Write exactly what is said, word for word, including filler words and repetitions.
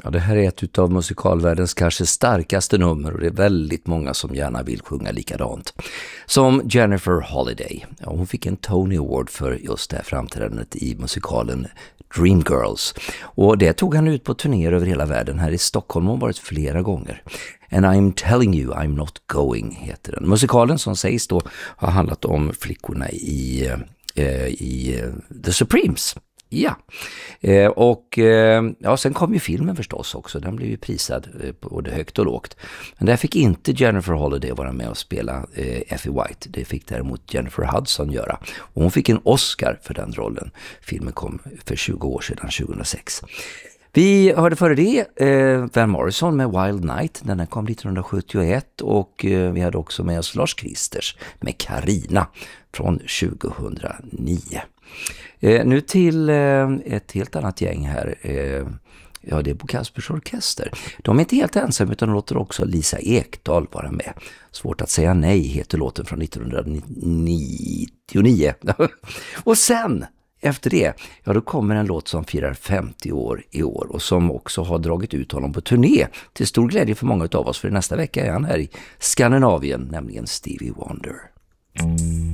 Ja, det här är ett av musikalvärldens kanske starkaste nummer och det är väldigt många som gärna vill sjunga likadant. Som Jennifer Holiday. Ja, hon fick en Tony Award för just det här framträdandet i musikalen Dreamgirls. Och det tog han ut på turnéer över hela världen. Här i Stockholm har hon varit flera gånger. And I'm telling you I'm not going heter den. Musikalen som sägs då har handlat om flickorna i, eh, i The Supremes. Ja, eh, och eh, ja, sen kom ju filmen förstås också. Den blev ju prisad eh, både högt och lågt. Men där fick inte Jennifer Holiday vara med och spela eh, Effie White. Det fick däremot Jennifer Hudson göra. Och hon fick en Oscar för den rollen. Filmen kom för tjugo år sedan, tjugohundrasex. Vi hörde före det eh, Van Morrison med Wild Night. Den här kom nittonhundrasjuttioett och eh, vi hade också med oss Lars Kristers med Carina från tjugohundranio. Eh, nu till eh, ett helt annat gäng här. Eh, ja, det är Bo Kaspers Orkester. De är inte helt ensamma utan de låter också Lisa Ekdahl vara med. Svårt att säga nej heter låten från nittonhundranittionio. Och sen, efter det, ja då kommer en låt som firar femtio år i år och som också har dragit ut honom på turné till stor glädje för många av oss. För nästa vecka är han här i Skandinavien, nämligen Stevie Wonder.